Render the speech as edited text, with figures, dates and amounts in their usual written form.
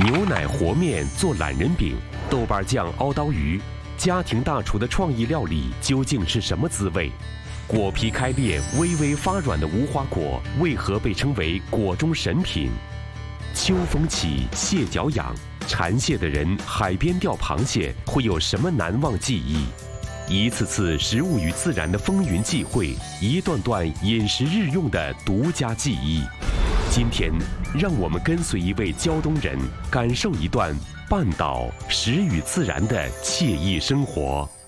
牛奶和面做懒人饼，豆瓣酱凹刀鱼，家庭大厨的创意料理究竟是什么滋味？果皮开裂、微微发软的无花果为何被称为果中神品？秋风起，蟹脚痒，馋蟹的人海边钓螃蟹会有什么难忘记忆？一次次食物与自然的风云际会，一段段饮食日用的独家记忆。今天，让我们跟随一位胶东人，感受一段半岛食与自然的惬意生活。